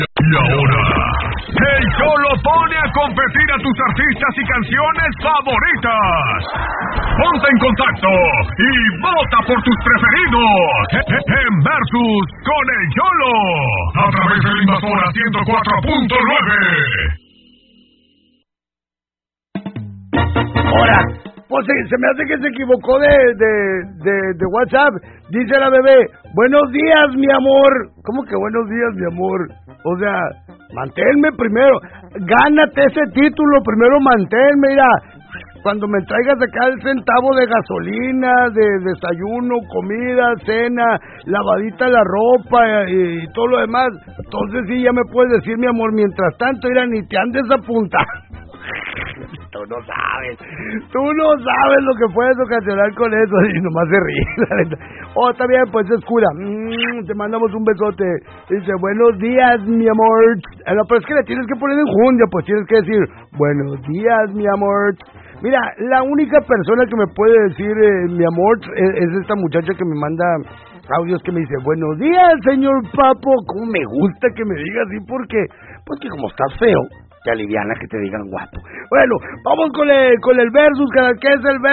Y ahora, el Cholo pone a competir a tus artistas y canciones favoritas. Ponte en contacto y vota por tus preferidos en Versus con el Cholo a través de la Invasora 104.9. Ahora, pues se me hace que se equivocó de WhatsApp. Dice la bebé, buenos días, mi amor. ¿Cómo que buenos días, mi amor? O sea, manténme primero. Gánate ese título, primero manténme, mira. Cuando me traigas acá el centavo de gasolina, de desayuno, comida, cena, lavadita la ropa y todo lo demás, entonces sí ya me puedes decir, mi amor. Mientras tanto, mira, ni te andes apuntando. Tú no sabes lo que puedes ocasionar con eso. Y nomás se ríe, la neta. Oh, está bien, pues es cura. Te mandamos un besote. Dice, buenos días, mi amor. No, pero es que le tienes que poner enjundia, pues tienes que decir, buenos días, mi amor. Mira, la única persona que me puede decir mi amor es esta muchacha que me manda audios que me dice, buenos días, señor Papo. Cómo me gusta que me diga así, porque como estás feo, te aliviana que te digan guapo. Bueno, vamos con el versus, ¿qué es el versus?